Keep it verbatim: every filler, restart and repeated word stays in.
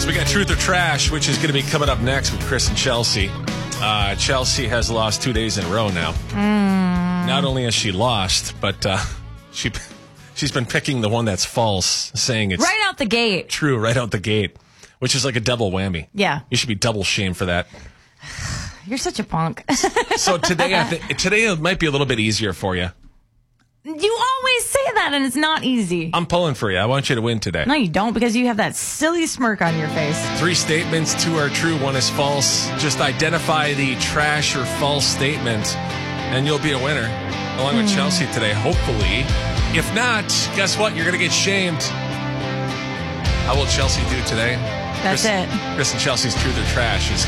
So we got Truth or Trash, which is going to be coming up next with Chris and Chelsea. Uh, Chelsea has lost two days in a row now. Mm. Not only has she lost, but uh, she she's been picking the one that's false, saying it's right out the gate. True, right out the gate, which is like a double whammy. Yeah, you should be double shamed for that. You're such a punk. So today, I think today it might be a little bit easier for you. You always say that, and it's not easy. I'm pulling for you. I want you to win today. No, you don't, because you have that silly smirk on your face. Three statements, two are true, one is false. Just identify the trash or false statement, and you'll be a winner, along with mm. Chelsea today, hopefully. If not, guess what? You're going to get shamed. How will Chelsea do today? That's Chris, it. Chris and Chelsea's Truth or Trash is